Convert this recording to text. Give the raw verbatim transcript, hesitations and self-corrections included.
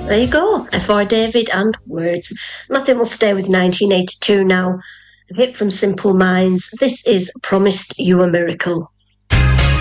There you go. F R David and Words. Nothing will stay with nineteen eighty-two now. A hit from Simple Minds. This is Promised You a Miracle.